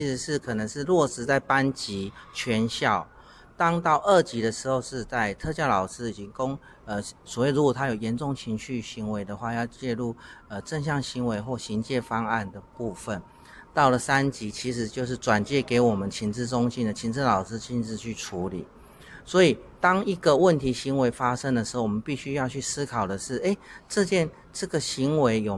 其实是可能是落实在班级、全校。当到2级的时候，是在特教老师已经所谓如果他有严重情绪行为的话，要介入正向行为或行介方案的部分。到了3级，其实就是转介给我们情治中心的情治老师亲自去处理。所以当一个问题行为发生的时候，我们必须要去思考的是，这个行为有